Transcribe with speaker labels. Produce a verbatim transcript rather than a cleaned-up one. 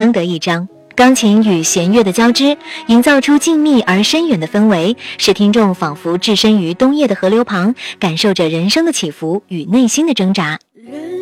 Speaker 1: 相得益彰。钢琴与弦乐的交织，营造出静谧而深远的氛围，使听众仿佛置身于冬夜的河流旁，感受着人生的起伏与内心的挣扎。